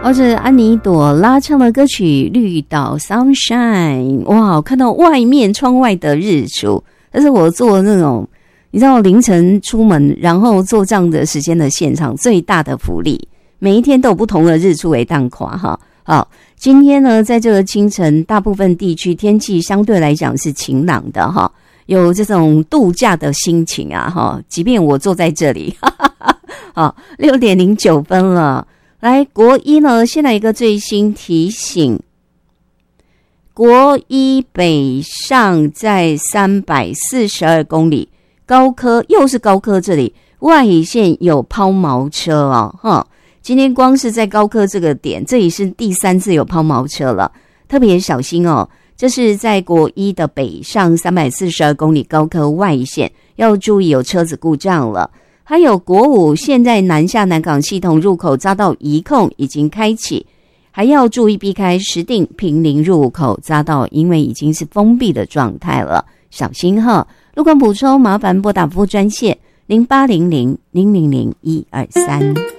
或者安妮朵拉唱的歌曲《绿岛 Sunshine》，哇，看到外面窗外的日出，但是我做那种你知道凌晨出门然后做这样的时间的现场最大的福利，每一天都有不同的日出为当夸哈。好，今天呢在这个清晨大部分地区天气相对来讲是晴朗的哈，有这种度假的心情啊哈，即便我坐在这里哈哈哈，好6:09了。来，国一呢，先来一个最新提醒。国一北上在342公里，高科又是高科这里外乙线有抛锚车哦，哈，今天光是在高科这个点，这里是第3次有抛锚车了，特别小心哦。这是在国一的北上342公里高科外乙线，要注意有车子故障了。还有国五现在南下南港系统入口匝道移控已经开启，还要注意避开石碇坪林入口匝道，因为已经是封闭的状态了，小心哈。路况补充麻烦拨打服务专线0800-000-123。